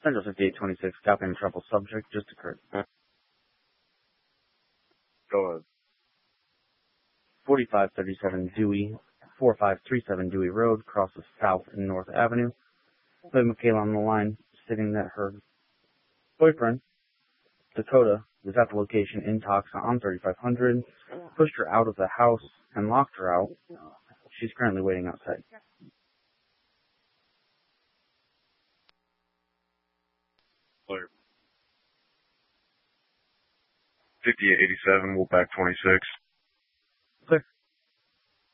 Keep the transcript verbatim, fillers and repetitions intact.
Central fifty-eight twenty-six, copying trouble subject just occurred. Go ahead. forty-five thirty-seven Dewey, forty-five thirty-seven Dewey Road, crosses South and North Avenue. We have Michaela on the line, stating that her boyfriend, Dakota, was at the location in Toxa on thirty-five hundred, pushed her out of the house and locked her out. She's currently waiting outside. Clear. fifty-eight eighty-seven, Wolfpack twenty-six. Clear.